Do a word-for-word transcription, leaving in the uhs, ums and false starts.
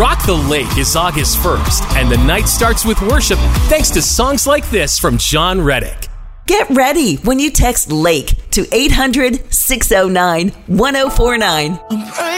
Rock the Lake is August first, and the night starts with worship thanks to songs like this from John Reddick. Get ready when you text LAKE to eight hundred, six oh nine, one oh four nine.